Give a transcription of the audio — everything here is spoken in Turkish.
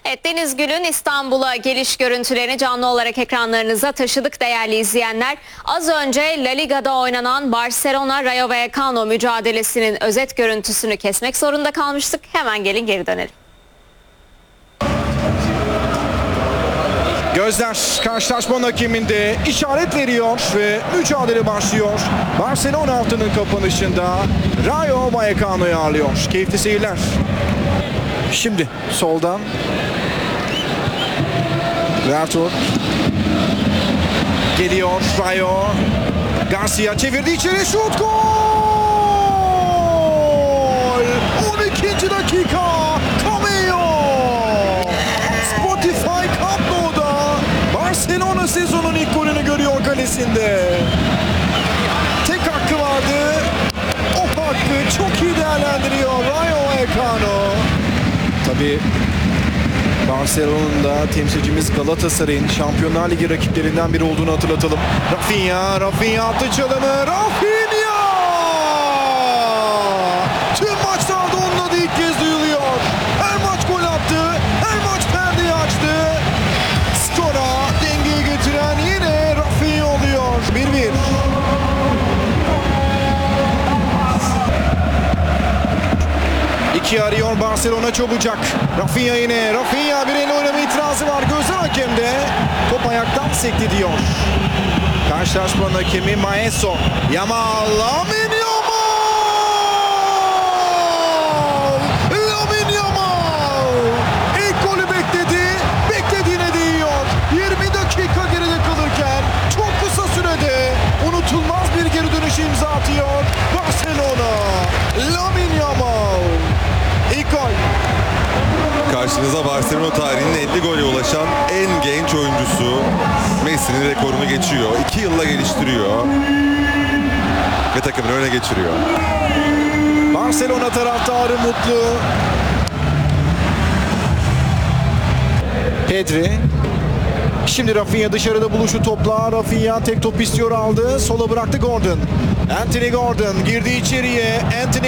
Evet, Deniz Gül'ün İstanbul'a geliş görüntülerini canlı olarak ekranlarınıza taşıdık değerli izleyenler. Az önce La Liga'da oynanan Barcelona Rayo Vallecano mücadelesinin özet görüntüsünü kesmek zorunda kalmıştık. Hemen gelin geri dönelim. Gözler karşılaşmanın hakeminde işaret veriyor ve mücadele başlıyor. Barcelona haftanın kapanışında Rayo Vallecano'yu ağırlıyor. Keyifli seyirler. Şimdi soldan Vertur geliyor. Rayo Garcia çevirdi içeri, şut, gol! 12. dakika Cameo Spotify Camp Nou'da Barcelona sezonun ilk golünü görüyor kalesinde. Tek hakkı vardı. O hakkı çok iyi değerlendiriyor Rayo Vallecano. Tabii Barcelona'nın da temsilcimiz Galatasaray'ın Şampiyonlar Ligi rakiplerinden biri olduğunu hatırlatalım. Rafinha attı çalımı. Rafinha! Tüm maçlarda onun adı ilk kez duyuluyor. Her maç gol attı. Her maç perdeyi açtı. Skora dengeyi getiren yine Rafinha oluyor. 1-1. İki arıyor Barcelona çabucak. Rafinha yine. Rafinha bir el oynama itirazı var. Gözler hakemde. Top ayaktan sekti diyor. Karşılaşmanın hakemi Maeso. Yamal. Lamine Yamal! Lamine Yamal! İlk golü bekledi. Beklediğine değiyor. 20 dakika geride kalırken çok kısa sürede unutulmaz bir geri dönüş imza atıyor Barcelona. Lamine Yamal. İlk gol. Karşınıza Barcelona tarihinin 50 gole ulaşan en genç oyuncusu. Messi'nin rekorunu geçiyor. 2 yılla geliştiriyor. Ve takımını öne geçiriyor. Barcelona taraftarı mutlu. Pedri. Şimdi Rafinha dışarıda buluşu topla. Rafinha tek top istiyor, aldı. Sola bıraktı Gordon. Anthony Gordon girdi içeriye. Anthony